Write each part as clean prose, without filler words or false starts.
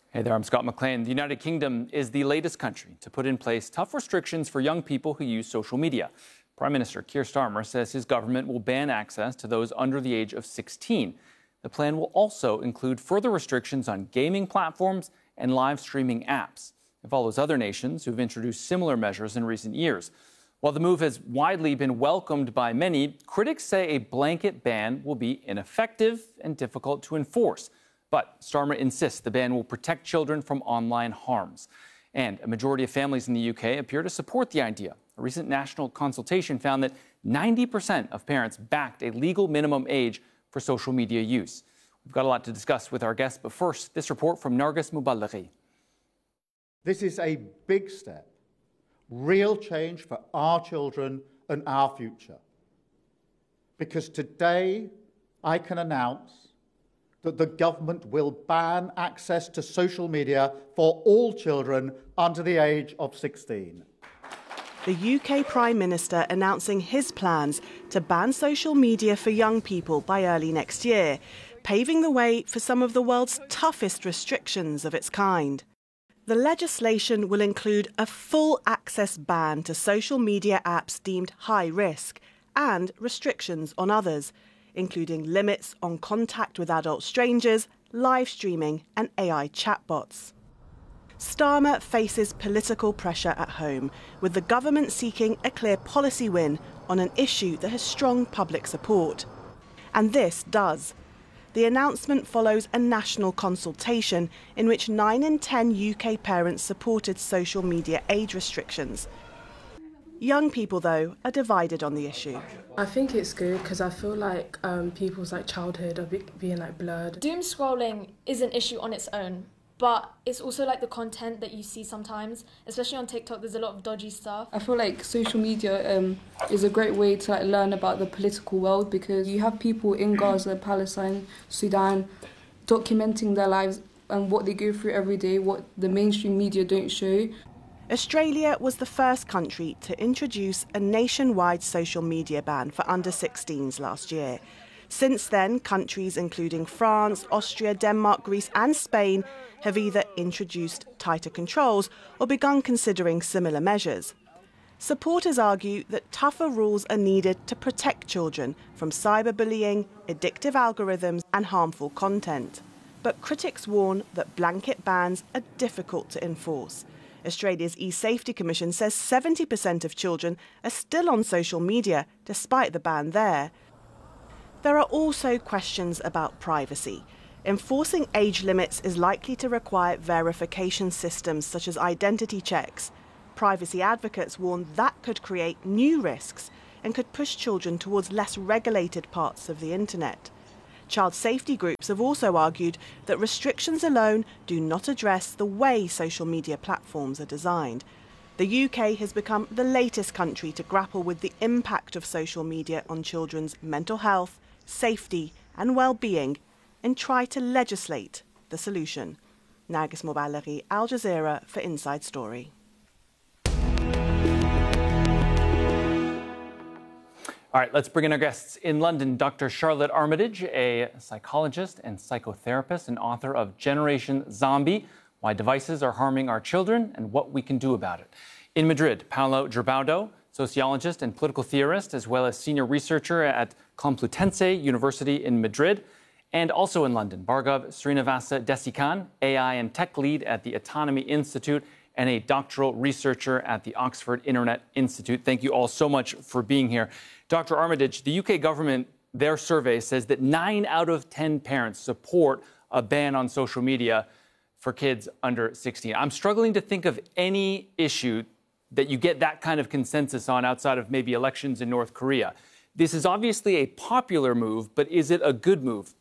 Hey there, I'm Scott McLean. The United Kingdom is the latest country to put in place tough restrictions for young people who use social media. Prime Minister Keir Starmer says his government will ban access to those under the age of 16. The plan will also include further restrictions on gaming platforms and live streaming apps. It follows other nations who've introduced similar measures in recent years. While the move has widely been welcomed by many, critics say a blanket ban will be ineffective and difficult to enforce. But Starmer insists the ban will protect children from online harms. And a majority of families in the UK appear to support the idea. A recent national consultation found that 90% of parents backed a legal minimum age for social media use. We've got a lot to discuss with our guests, but first, this report from Narges Muballaghi. This is a big step, real change for our children and our future. Because today, I can announce that the government will ban access to social media for all children under the age of 16. The UK Prime Minister announcing his plans to ban social media for young people by early next year, paving the way for some of the world's toughest restrictions of its kind. The legislation will include a full access ban to social media apps deemed high risk and restrictions on others, including limits on contact with adult strangers, live streaming and AI chatbots. Starmer faces political pressure at home, with the government seeking a clear policy win on an issue that has strong public support. And this does. The announcement follows a national consultation in which 9 in 10 UK parents supported social media age restrictions. Young people, though, are divided on the issue. I think it's good because I feel like people's childhood are being blurred. Doom scrolling is an issue on its own, but it's also the content that you see sometimes, especially on TikTok. There's a lot of dodgy stuff. I feel like social media is a great way to learn about the political world, because you have people in Gaza, Palestine, Sudan, documenting their lives and what they go through every day, what the mainstream media don't show. Australia was the first country to introduce a nationwide social media ban for under 16s last year. Since then, countries including France, Austria, Denmark, Greece and Spain have either introduced tighter controls or begun considering similar measures. Supporters argue that tougher rules are needed to protect children from cyberbullying, addictive algorithms and harmful content. But critics warn that blanket bans are difficult to enforce. Australia's eSafety Commission says 70% of children are still on social media despite the ban there. There are also questions about privacy. Enforcing age limits is likely to require verification systems such as identity checks. Privacy advocates warn that could create new risks and could push children towards less regulated parts of the internet. Child safety groups have also argued that restrictions alone do not address the way social media platforms are designed. The UK has become the latest country to grapple with the impact of social media on children's mental health, safety and well-being and try to legislate the solution. Narges Muballaghi, Al Jazeera for Inside Story. All right, let's bring in our guests. In London, Dr. Charlotte Armitage, a psychologist and psychotherapist and author of Generation Zombie, Why Devices Are Harming Our Children and What We Can Do About It. In Madrid, Paulo Gerbaudo, sociologist and political theorist, as well as senior researcher at Complutense University in Madrid. And also in London, Bhargav Srinivasa Desikan, AI and tech lead at the Autonomy Institute and a doctoral researcher at the Oxford Internet Institute. Thank you all so much for being here. Dr. Armitage, the UK government, their survey says that 9 out of 10 parents support a ban on social media for kids under 16. I'm struggling to think of any issue that you get that kind of consensus on outside of maybe elections in North Korea. This is obviously a popular move, but is it a good move?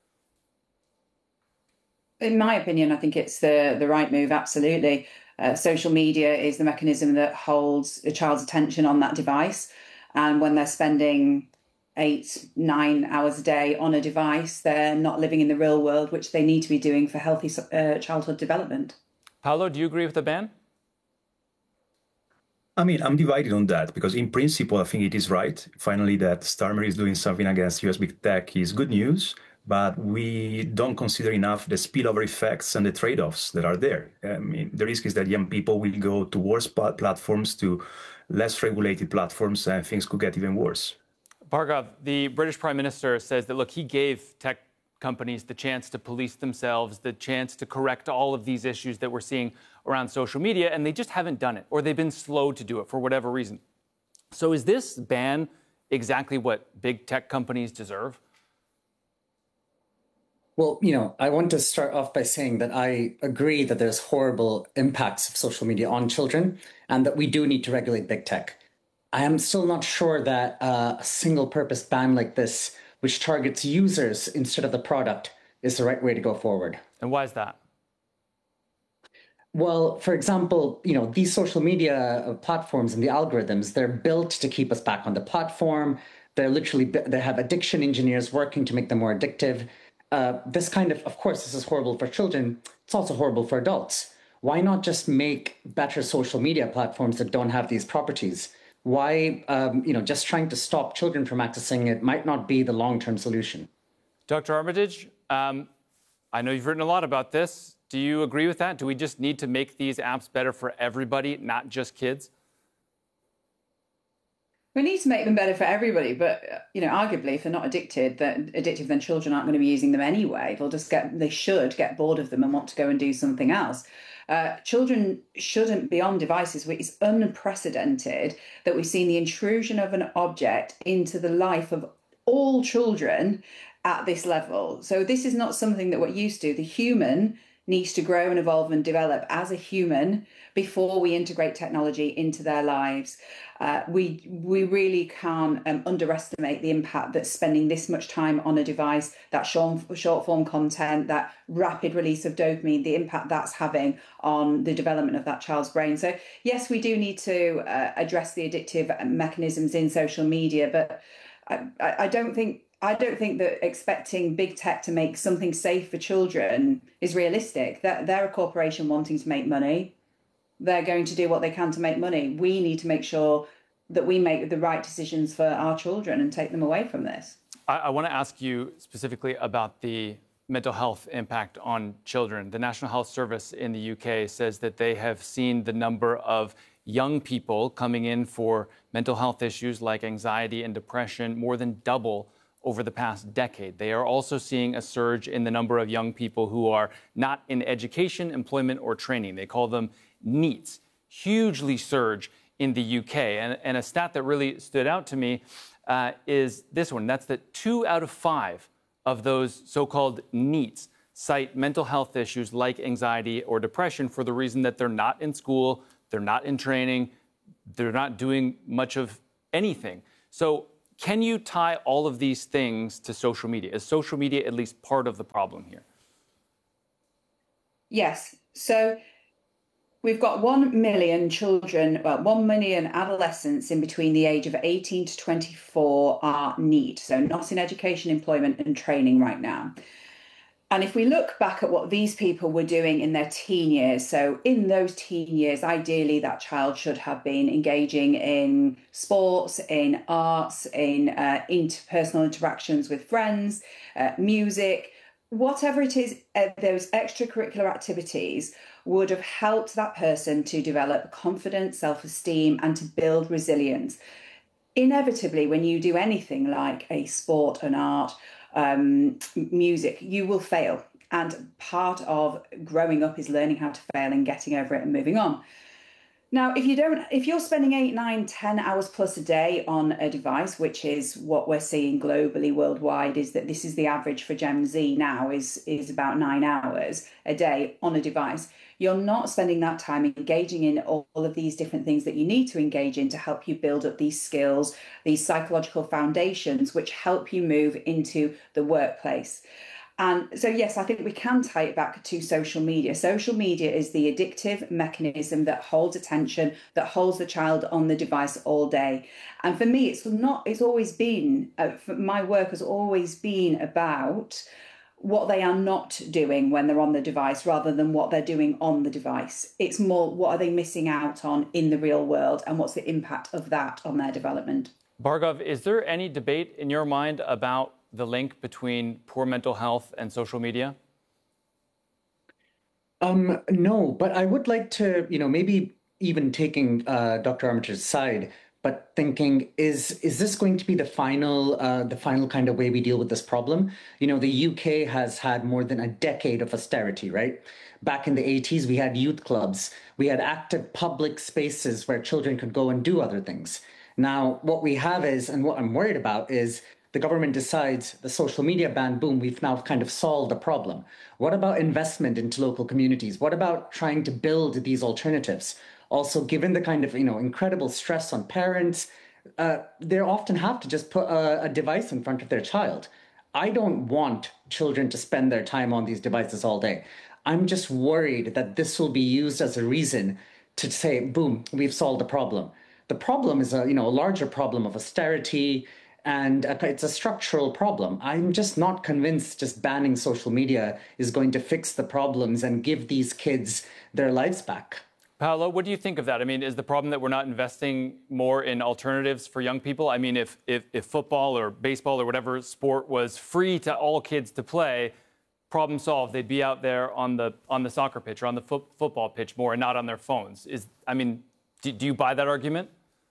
In my opinion, I think it's the right move, absolutely. Social media is the mechanism that holds a child's attention on that device. And when they're spending 8-9 hours a day on a device, they're not living in the real world, which they need to be doing for healthy childhood development. Paulo, do you agree with the ban? I mean, I'm divided on that because in principle, I think it is right. Finally, that Starmer is doing something against US big tech is good news. but we don't consider enough the spillover effects and the trade-offs that are there. I mean, the risk is that young people will go towards platforms to less regulated platforms, and things could get even worse. Bhargav, the British Prime Minister says that, look, he gave tech companies the chance to police themselves, the chance to correct all of these issues that we're seeing around social media, and they just haven't done it, or they've been slow to do it for whatever reason. So is this ban exactly what big tech companies deserve? Well, I want to start off by saying that I agree that there's horrible impacts of social media on children and that we do need to regulate big tech. I am still not sure that a single-purpose ban like this, which targets users instead of the product, is the right way to go forward. And why is that? Well, for example, these social media platforms and the algorithms, they're built to keep us back on the platform. They have addiction engineers working to make them more addictive. Of course, this is horrible for children. It's also horrible for adults. Why not just make better social media platforms that don't have these properties? Why, just trying to stop children from accessing it might not be the long-term solution. Dr. Armitage, I know you've written a lot about this. Do you agree with that? Do we just need to make these apps better for everybody, not just kids? We need to make them better for everybody, but arguably, if they're not addicted, then children aren't going to be using them anyway. They should get bored of them and want to go and do something else. Children shouldn't be on devices. It's unprecedented that we've seen the intrusion of an object into the life of all children at this level. So this is not something that we're used to. The human needs to grow and evolve and develop as a human before we integrate technology into their lives. We really can't underestimate the impact that spending this much time on a device, that short form content, that rapid release of dopamine, the impact that's having on the development of that child's brain. So yes, we do need to address the addictive mechanisms in social media, but I don't think that expecting big tech to make something safe for children is realistic. They're a corporation wanting to make money. They're going to do what they can to make money. We need to make sure that we make the right decisions for our children and take them away from this. I want to ask you specifically about the mental health impact on children. The National Health Service in the UK says that they have seen the number of young people coming in for mental health issues like anxiety and depression more than double over the past decade. They are also seeing a surge in the number of young people who are not in education, employment, or training. They call them NEETs, hugely surge in the UK. And a stat that really stood out to me is this one. That's that 2 out of 5 of those so-called NEETs cite mental health issues like anxiety or depression for the reason that they're not in school, they're not in training, they're not doing much of anything. So can you tie all of these things to social media? Is social media at least part of the problem here? Yes. So we've got 1 million children, 1 million adolescents in between the age of 18 to 24 are NEET, so not in education, employment and training right now. And if we look back at what these people were doing in their teen years, so in those teen years, ideally that child should have been engaging in sports, in arts, in interpersonal interactions with friends, music, whatever it is, those extracurricular activities would have helped that person to develop confidence, self-esteem, and to build resilience. Inevitably, when you do anything like a sport, an art, music, you will fail. And part of growing up is learning how to fail and getting over it and moving on. Now, if you're spending 8, 9, 10 hours plus a day on a device, which is what we're seeing globally, worldwide, is that this is the average for Gen Z now is about 9 hours a day on a device. You're not spending that time engaging in all of these different things that you need to engage in to help you build up these skills, these psychological foundations, which help you move into the workplace. And so, yes, I think we can tie it back to social media. Social media is the addictive mechanism that holds attention, that holds the child on the device all day. And for me, my work has always been about what they are not doing when they're on the device rather than what they're doing on the device. It's more, what are they missing out on in the real world and what's the impact of that on their development? Bhargav, is there any debate in your mind about the link between poor mental health and social media? No, but I would like to, maybe even taking Dr. Armitage's side, but thinking, is this going to be the final kind of way we deal with this problem? The UK has had more than a decade of austerity, right? Back in the 80s, we had youth clubs. We had active public spaces where children could go and do other things. Now, what we have is, and what I'm worried about is, the government decides the social media ban, boom, we've now kind of solved the problem. What about investment into local communities? What about trying to build these alternatives? Also, given the kind of, incredible stress on parents, they often have to just put a device in front of their child. I don't want children to spend their time on these devices all day. I'm just worried that this will be used as a reason to say, boom, we've solved the problem. The problem is a larger problem of austerity, and it's a structural problem. I'm just not convinced just banning social media is going to fix the problems and give these kids their lives back. Paolo, what do you think of that? I mean, is the problem that we're not investing more in alternatives for young people? I mean, if football or baseball or whatever sport was free to all kids to play, problem solved. They'd be out there on the soccer pitch or on the football pitch more and not on their phones. Do you buy that argument?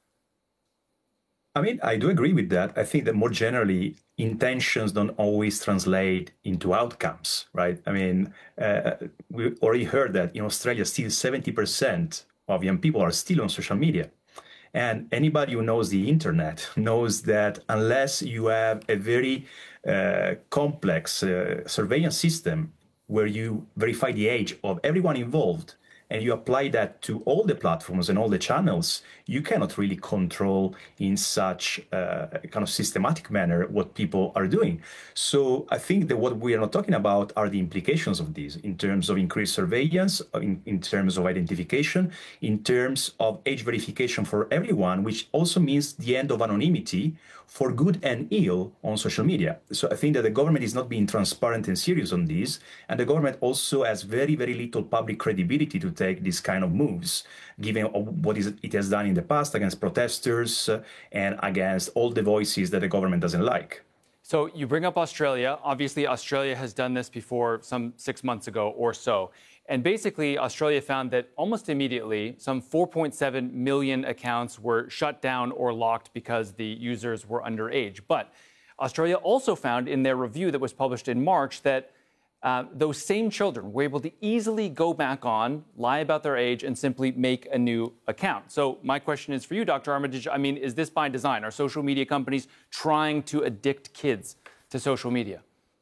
I mean, I do agree with that. I think that more generally, intentions don't always translate into outcomes, right? I mean, we already heard that in Australia, still 70% of young people are still on social media. And anybody who knows the internet knows that unless you have a very complex surveillance system where you verify the age of everyone involved, and you apply that to all the platforms and all the channels, you cannot really control in such a kind of systematic manner what people are doing. So I think that what we are not talking about are the implications of this in terms of increased surveillance, in terms of identification, in terms of age verification for everyone, which also means the end of anonymity for good and ill on social media. So I think that the government is not being transparent and serious on this, and the government also has very, very little public credibility to take these kind of moves, given what it has done in the past against protesters and against all the voices that the government doesn't like. So you bring up Australia. Obviously, Australia has done this before some 6 months ago or so. And basically, Australia found that almost immediately, some 4.7 million accounts were shut down or locked because the users were underage. But Australia also found in their review that was published in March that those same children were able to easily go back on, lie about their age, and simply make a new account. So my question is for you, Dr. Armitage. I mean, is this by design? Are social media companies trying to addict kids to social media?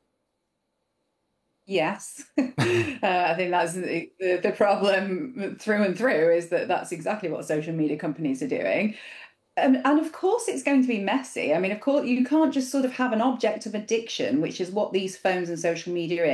Yes. I think that's the problem through and through, is that that's exactly what social media companies are doing. And of course, it's going to be messy. I mean, of course, you can't just sort of have an object of addiction, which is what these phones and social media is.